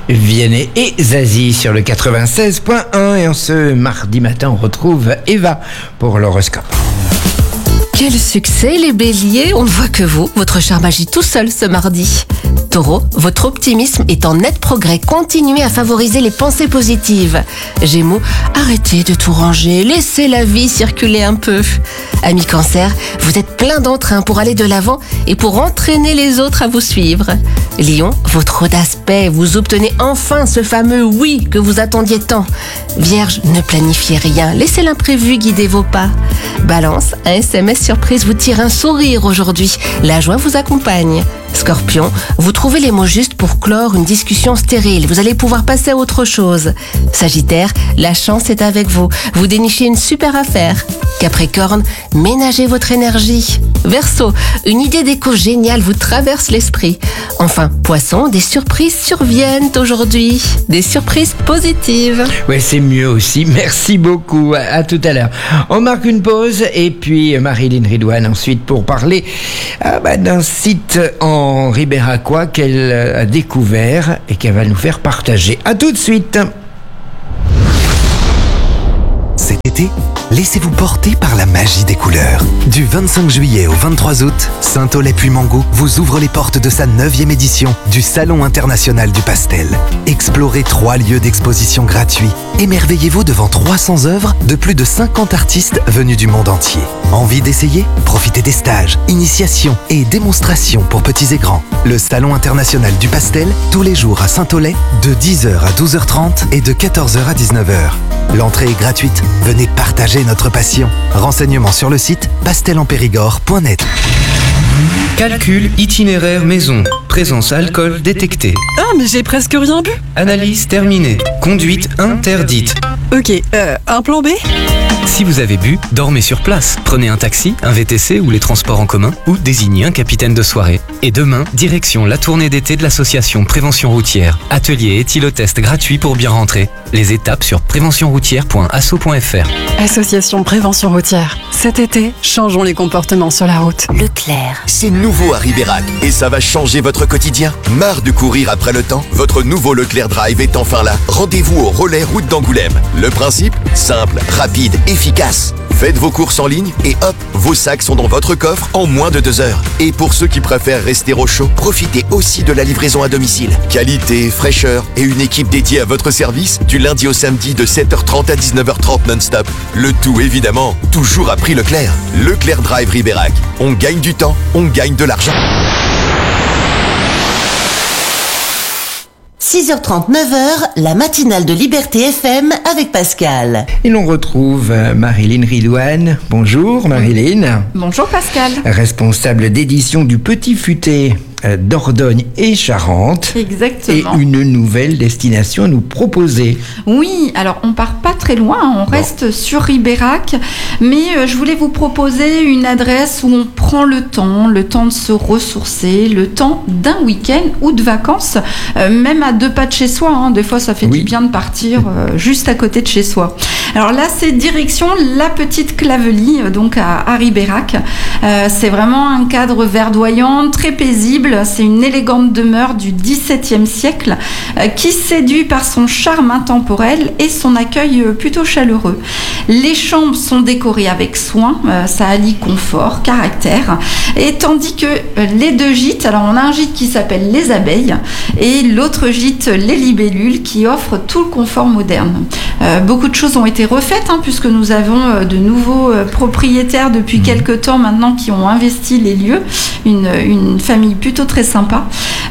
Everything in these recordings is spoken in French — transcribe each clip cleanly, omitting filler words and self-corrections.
Vianney et Zazie sur le 96.1. Et en ce mardi matin, on retrouve Eva pour l'horoscope. Quel succès les béliers, on ne voit que vous, votre charme agit tout seul ce mardi. Taureau, votre optimisme est en net progrès, continuez à favoriser les pensées positives. Gémeaux, arrêtez de tout ranger, laissez la vie circuler un peu. Amis Cancer, vous êtes plein d'entrain pour aller de l'avant et pour entraîner les autres à vous suivre. Lion, votre audace paie, vous obtenez enfin ce fameux oui que vous attendiez tant. Vierge, ne planifiez rien, laissez l'imprévu guider vos pas. Balance, un SMS surprise vous tire un sourire aujourd'hui, la joie vous accompagne. Scorpion, vous trouvez les mots justes pour clore une discussion stérile, vous allez pouvoir passer à autre chose. Sagittaire, la chance est avec vous, vous dénichez une super affaire. Capricorne, ménagez votre énergie. Verseau, une idée d'écho géniale vous traverse l'esprit. Enfin, Poisson, des surprises surviennent aujourd'hui, des surprises positives. Ouais, c'est mieux aussi. Merci beaucoup. À tout à l'heure. On marque une pause et puis Marilyn Ridouane ensuite pour parler d'un site en Ribéracois qu'elle a découvert et qu'elle va nous faire partager. À tout de suite. Cet été, laissez-vous porter par la magie des couleurs. Du 25 juillet au 23 août, Saint-Aulay-Puymango vous ouvre les portes de sa 9e édition du Salon international du pastel. Explorez 3 lieux d'exposition gratuits. Émerveillez-vous devant 300 œuvres de plus de 50 artistes venus du monde entier. Envie d'essayer ? Profitez des stages, initiations et démonstrations pour petits et grands. Le Salon international du pastel, tous les jours à Saint-Aulay, de 10h à 12h30 et de 14h à 19h. L'entrée est gratuite. Venez partager notre passion. Renseignements sur le site pastelenpérigord.net. Calcul itinéraire maison. Présence alcool détectée. Ah, mais j'ai presque rien bu. Analyse terminée. Conduite interdite. Ok, un plan B ? Si vous avez bu, dormez sur place. Prenez un taxi, un VTC ou les transports en commun ou désignez un capitaine de soirée. Et demain, direction la tournée d'été de l'association Prévention Routière. Atelier éthylotest gratuit pour bien rentrer. Les étapes sur préventionroutière.asso.fr. Association Prévention Routière. Cet été, changeons les comportements sur la route. Leclerc. C'est nouveau à Ribérac et ça va changer votre quotidien. Marre de courir après le temps ? Votre nouveau Leclerc Drive est enfin là. Rendez-vous au relais route d'Angoulême. Le principe ? Simple, rapide, efficace. Faites vos courses en ligne et hop, vos sacs sont dans votre coffre en moins de 2 heures. Et pour ceux qui préfèrent rester au chaud, profitez aussi de la livraison à domicile. Qualité, fraîcheur et une équipe dédiée à votre service du lundi au samedi de 7h30 à 19h30 non-stop. Le tout évidemment, toujours à prix Leclerc. Leclerc Drive Ribérac. On gagne du temps, on gagne de l'argent. 6h30, 9h, la matinale de Liberté FM avec Pascal. Et l'on retrouve Marilyn Ridouane. Bonjour Marilyn. Bonjour Pascal. Responsable d'édition du Petit Futé d'Ordogne et Charente. Exactement. Et une nouvelle destination à nous proposer. Oui, alors on part pas très loin, on reste sur Ribérac, mais je voulais vous proposer une adresse où on prend le temps de se ressourcer, le temps d'un week-end ou de vacances, même à 2 pas de chez soi. Des fois, ça fait du bien de partir juste à côté de chez soi. Alors là, c'est direction la Petite Clavelie, donc à Ribérac. C'est vraiment un cadre verdoyant, très paisible. C'est une élégante demeure du XVIIe siècle qui séduit par son charme intemporel et son accueil plutôt chaleureux. Les chambres sont décorées avec soin, ça allie confort, caractère. Et tandis que les 2 gîtes, alors on a un gîte qui s'appelle Les Abeilles et l'autre gîte Les Libellules qui offre tout le confort moderne. Beaucoup de choses ont été refaites puisque nous avons de nouveaux propriétaires depuis quelques temps maintenant qui ont investi les lieux, une famille plutôt très sympa.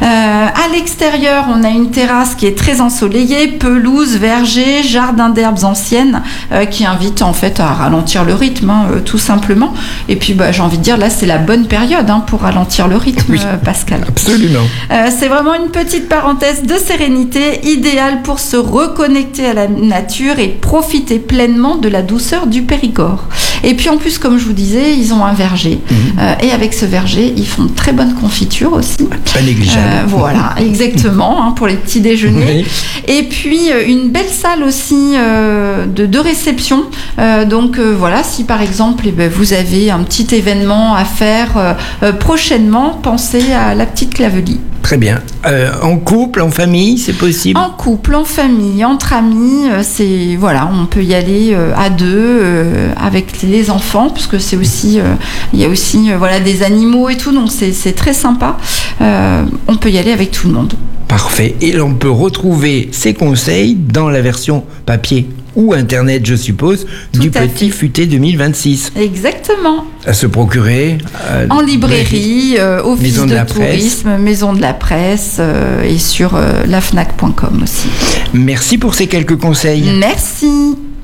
À l'extérieur, on a une terrasse qui est très ensoleillée, pelouse, verger, jardin d'herbes anciennes qui invite en fait à ralentir le rythme, tout simplement. Et puis j'ai envie de dire là c'est la bonne période pour ralentir le rythme, Pascal. Absolument. C'est vraiment une petite parenthèse de sérénité idéale pour se reconnecter à la nature et profiter pleinement de la douceur du Périgord. Et puis en plus, comme je vous disais, ils ont un verger. Et avec ce verger, ils font de très bonnes confitures aussi. Pas négligeable. Voilà, exactement, pour les petits déjeuners. Oui. Et puis une belle salle aussi de réception. Donc voilà, si par exemple vous avez un petit événement à faire prochainement, pensez à la Petite Clavelie. Très bien. En couple, en famille, c'est possible? En couple, en famille, entre amis, on peut y aller à deux avec les enfants, parce que c'est aussi, il y a aussi des animaux et tout, donc c'est très sympa. On peut y aller avec tout le monde. Parfait. Et l'on peut retrouver ces conseils dans la version papier ou Internet, je suppose, du Petit Futé 2026. Exactement. À se procurer en librairie, office de tourisme, maison de la presse et sur lafnac.com aussi. Merci pour ces quelques conseils. Merci.